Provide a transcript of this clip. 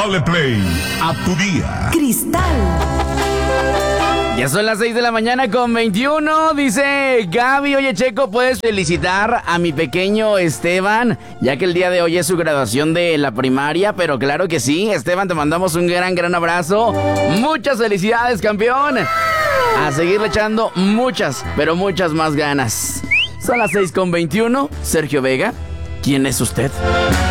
Dale play a tu día. Cristal. Ya son las 6 de la mañana con 21, dice Gaby. Oye, Checo, ¿puedes felicitar a mi pequeño Esteban? Ya que el día de hoy es su graduación de la primaria, pero claro que sí. Esteban, te mandamos un gran abrazo. Muchas felicidades, campeón. A seguirle echando muchas, pero muchas más ganas. Son las 6 con 21. Sergio Vega, ¿quién es usted?